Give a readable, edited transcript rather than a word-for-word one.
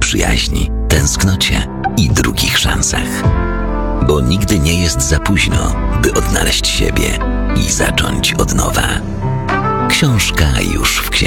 przyjaźni, tęsknocie i drugich szansach. Bo nigdy nie jest za późno, by odnaleźć siebie i zacząć od nowa. Książka już w księgarni.